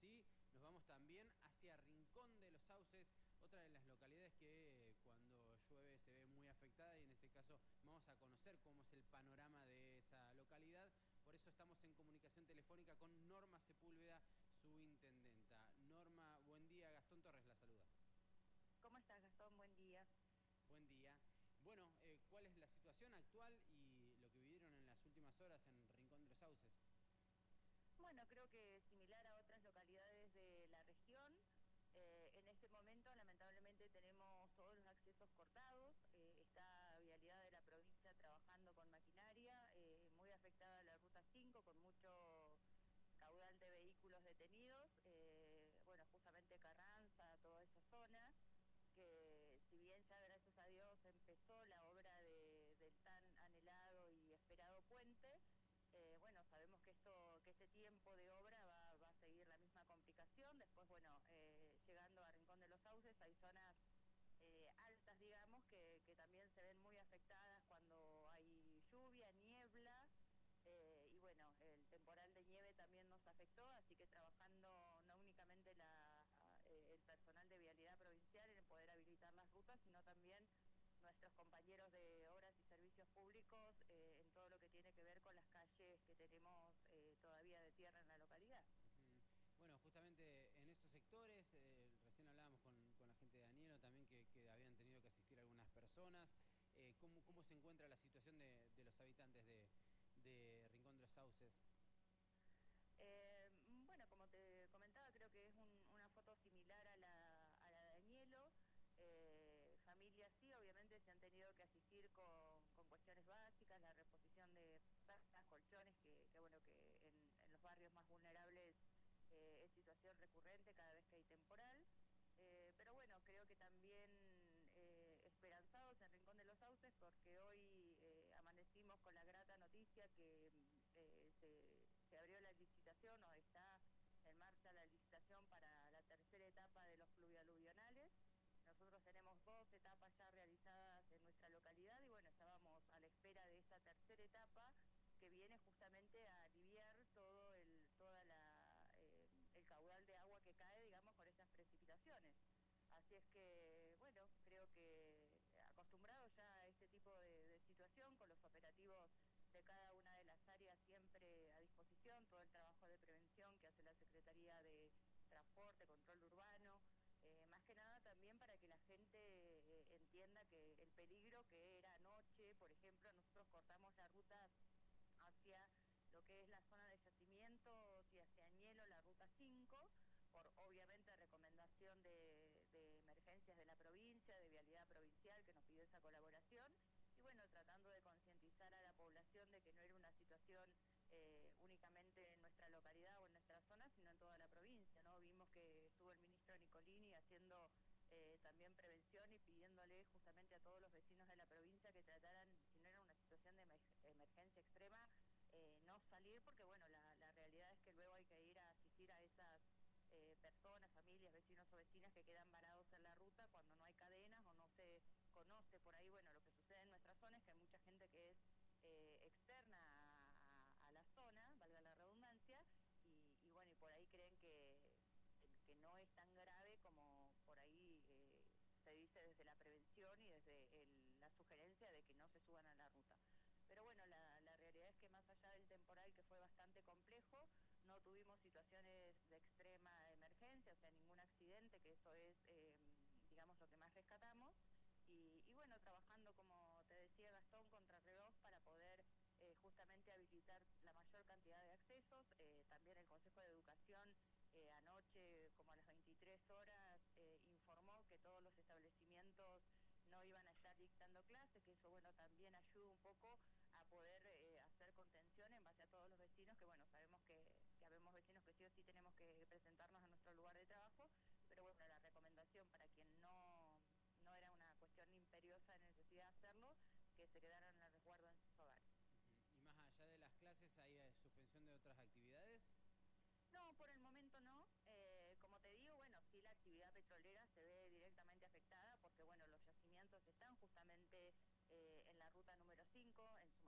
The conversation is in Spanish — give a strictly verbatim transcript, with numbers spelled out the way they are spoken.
así nos vamos también hacia Rincón de los Sauces, otra de las localidades que eh, cuando llueve se ve muy afectada, y en este caso vamos a conocer cómo es el panorama de esa localidad. Por eso estamos en comunicación telefónica con Norma Sepúlveda, su intendenta. Norma, buen día. Gastón Torres la saluda. ¿Cómo estás, Gastón? Buen día. Buen día. Bueno, eh, ¿cuál es la situación actual y lo que vivieron en las últimas horas en Rincón de los Sauces? Bueno, creo que similar a otras localidades de la región, eh, en este momento lamentablemente tenemos todos los accesos cortados, eh, está Vialidad de la provincia trabajando con maquinaria, eh, muy afectada la Ruta cinco con mucho caudal de vehículos detenidos, eh, bueno, justamente Carranza, toda esa zona, que si bien ya gracias a Dios empezó la obra de, del tan anhelado y esperado puente, eh, bueno, sabemos que esto, que este tiempo de obra va, va a seguir la misma complicación. Después, bueno, eh, llegando a Rincón de los Sauces hay zonas eh, altas, digamos, que, que también se ven muy afectadas cuando hay lluvia, niebla, eh, y bueno, el temporal de nieve también nos afectó, así que trabajando no únicamente la, eh, el personal de Vialidad Provincial en poder habilitar las rutas, sino también nuestros compañeros de Obras y Servicios Públicos eh, en todo lo que tiene que ver con las calles que tenemos eh, todavía de tierra en la localidad. Uh-huh. Bueno, justamente en esos sectores, eh, recién hablábamos con, con la gente de Anielo también que, que habían tenido que asistir algunas personas. Eh, ¿cómo, ¿Cómo se encuentra la situación de, de los habitantes de, de Rincón de los Sauces? Eh, bueno, como te comentaba, creo que es un, una foto similar a la, a la de Añelo. Eh, familias sí, obviamente se han tenido que asistir con, con cuestiones básicas, la reposición de pastas, colchones, que, que bueno, que en, en los barrios más vulnerables eh, es situación recurrente cada vez que hay temporal. Eh, pero bueno, creo que también eh, esperanzados en Rincón de los Sauces, porque hoy eh, amanecimos con la grata noticia que eh, se, se abrió la licitación o está en marcha la licitación para la tercera etapa de los fluvialuvionales. Nosotros tenemos dos etapas ya realizadas en nuestra localidad y bueno, estábamos a la espera de esta tercera etapa que viene justamente a aliviar todo el toda la eh, el caudal de agua que cae, digamos, con estas precipitaciones. Así es que, bueno, creo que acostumbrados ya a este tipo de, de situación, con los operativos de cada una de las áreas siempre a disposición, todo el trabajo de prevención que hace la Secretaría de Transporte, Control Urbano, eh, más que nada también para que la gente eh, entienda que el peligro que era anoche, por ejemplo, nosotros cortamos la ruta hacia lo que es la zona de yacimientos y hacia Añelo, la ruta cinco, por obviamente recomendación de, de emergencias de la provincia, de Vialidad Provincial, que nos pidió esa colaboración, y bueno, tratando de concientizar a la población de que no era una situación eh, únicamente en nuestra localidad o en nuestra zona, sino en toda la provincia, ¿no? Vimos que estuvo el ministro Nicolini haciendo eh, también prevención y pidiéndole justamente a todos los vecinos de la provincia que trataran, si no era una situación de emergencia extrema, eh, no salir, porque bueno, la, la realidad es que luego hay que ir a asistir a esas eh, personas, familias, vecinos o vecinas que quedan varados en la ruta cuando no hay cadenas o no se conoce por ahí. Bueno, lo que sucede en nuestra zona es que hay mucha gente que es eh, externa a, a, a la zona, valga la redundancia, y, y bueno, y por ahí creen que, que no es tan grave como por ahí eh, se dice desde la prevención y desde el, la sugerencia de que no se suban a la ruta. Pero bueno, la, la realidad es que más allá del temporal, que fue bastante complejo, no tuvimos situaciones de extrema emergencia, o sea, ningún accidente, que eso es, eh, digamos, lo que más rescatamos. Y, y bueno, trabajando, como te decía Gastón, contrarreloj para poder eh, justamente habilitar la mayor cantidad de accesos. Eh, también el Consejo de Educación eh, anoche, como a las veintitrés horas, eh, informó que todos los establecimientos no iban a estar dictando clases, que eso, bueno, también ayuda un poco a poder eh, hacer contención en base a todos los vecinos, que bueno, sabemos que, que habemos vecinos que sí o sí tenemos que presentarnos a nuestro lugar de trabajo, pero bueno, la recomendación para quien no, no era una cuestión imperiosa de necesidad de hacerlo, que se quedaran al resguardo en sus hogares. Uh-huh. ¿Y más allá de las clases hay eh, suspensión de otras actividades? No, por el momento no. Eh, como te digo, bueno, sí la actividad petrolera se ve directamente afectada porque, bueno, los yacimientos están justamente eh, en la ruta número cinco, en su